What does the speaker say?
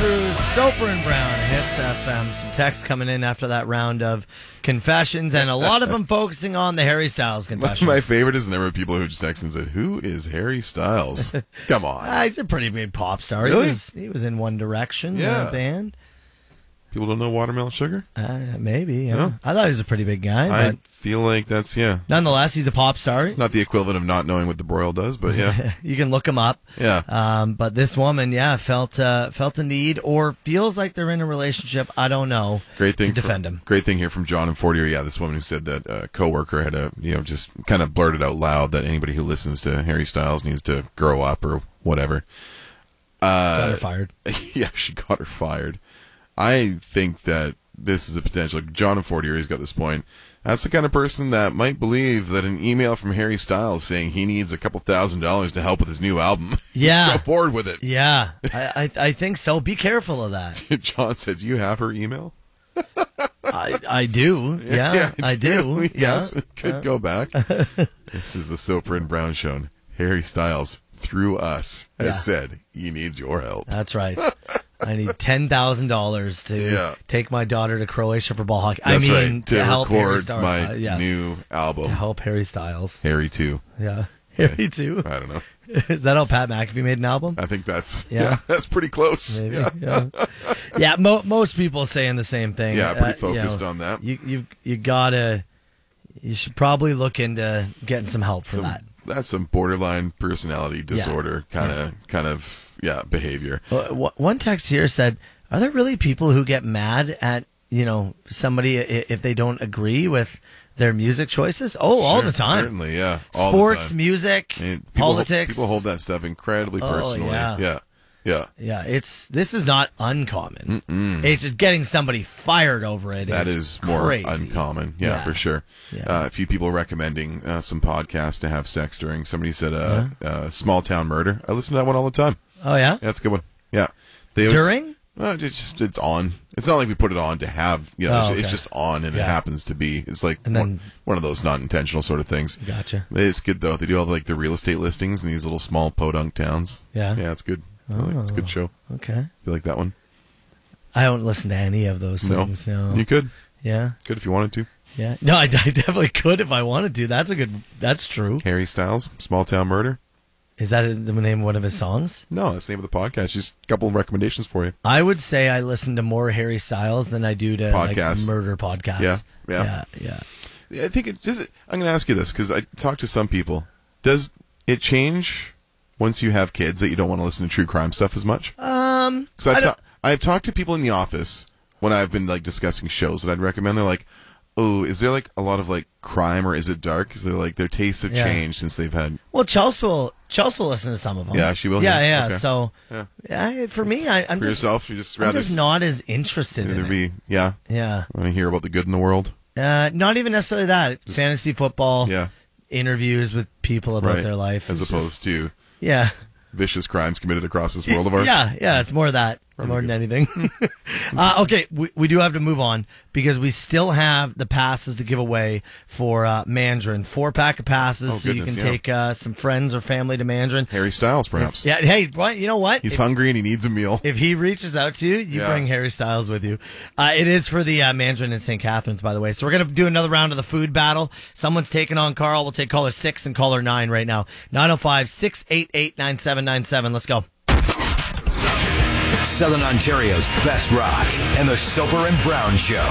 through Soper and Brown Hits FM. Some texts coming in after that round of confessions, and a lot of them focusing on the Harry Styles confession. My favorite is the number of people who just texted and said, "Who is Harry Styles?" Come on. He's a pretty big pop star. Really? He was in One Direction band. People don't know Watermelon Sugar? Maybe, yeah. No? I thought he was a pretty big guy. I But feel like that's, nonetheless, he's a pop star. It's not the equivalent of not knowing what the broil does, but yeah. You can look him up. Yeah. But this woman, felt a need or feels like they're in a relationship. I don't know. Great thing to defend him. Great thing here from John and 40. Yeah, this woman who said that a coworker had just kind of blurted out loud that anybody who listens to Harry Styles needs to grow up or whatever. Got her fired. Yeah, she got her fired. I think that this is a potential. John and 40, he's got this point. That's the kind of person that might believe that an email from Harry Styles saying he needs a couple $1,000s to help with his new album. Yeah. Go forward with it. Yeah, I think so. Be careful of that. John said, "Do you have her email?" I do. Yeah, I do. Yes, Yeah. could go back. This is the Soper and Brown Show. Harry Styles, through us, has said he needs your help. That's right. I need $10,000 to take my daughter to Croatia for ball hockey. That's right. To help Harry record Styles. my new album. To help Harry Styles. Harry 2. Yeah. Harry 2. I don't know. Is that how Pat McAfee made an album? I think that's that's pretty close. Maybe. Yeah. Most people saying the same thing. Yeah, pretty focused on that. You should probably look into getting some help for that. That's some borderline personality disorder kind of behavior. One text here said, "Are there really people who get mad at somebody if they don't agree with their music choices?" All the time. Certainly, yeah. All Sports, the time. music, politics. People hold that stuff incredibly personally. Yeah. This is not uncommon. It's just getting somebody fired over it. That is more crazy. Uncommon. Yeah, for sure. Yeah. A few people recommending some podcasts to have sex during. Somebody said Small Town Murder. I listen to that one all the time. Oh, yeah? That's a good one. Yeah. During? It's on. It's not like we put it on to have, it's just on and it happens to be. It's like one of those not-intentional sort of things. Gotcha. It's good, though. They do all the real estate listings in these little small podunk towns. Yeah. Yeah, it's good. It's a good show. Okay. You like that one? I don't listen to any of those things. No. You could. Yeah. Could if you wanted to. Yeah. No, I definitely could if I wanted to. That's true. Harry Styles, Small Town Murder. Is that the name of one of his songs? No, that's the name of the podcast. Just a couple of recommendations for you. I would say I listen to more Harry Styles than I do to murder podcasts. Yeah. I think I'm going to ask you this because I talked to some people. Does it change once you have kids that you don't want to listen to true crime stuff as much? Because I've talked to people in the office when I've been discussing shows that I'd recommend. They're like, "Oh, is there a lot of crime or is it dark?" Is there their tastes have changed since they've had? Well, Chelsea will listen to some of them. Yeah, she will. Yeah. Okay. So, for me, I'm for yourself, you just rather just not as interested in it. Yeah. I want to hear about the good in the world. Not even necessarily that. Just fantasy football. Yeah. Interviews with people about their life, as opposed to vicious crimes committed across this world of ours. Yeah, it's more of that. More than anything. Okay, we do have to move on because we still have the passes to give away for Mandarin. 4-pack of passes so you can take some friends or family to Mandarin. Harry Styles, perhaps. Yeah. Hey, you know what? He's hungry and he needs a meal. If he reaches out to you, you bring Harry Styles with you. It is for the Mandarin in St. Catharines, by the way. So we're going to do another round of the food battle. Someone's taking on Carl. We'll take caller 6 and caller 9 right now. 905-688-9797. Let's go. Southern Ontario's best rock and the Soper and Brown Show.